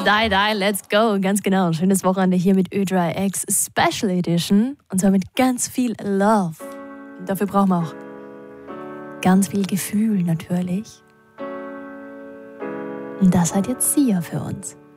Die, let's go. Ganz genau. Schönes Wochenende hier mit Ö3 X Special Edition. Und zwar mit ganz viel Love. Und dafür brauchen wir auch ganz viel Gefühl natürlich. Und das hat jetzt Sia für uns.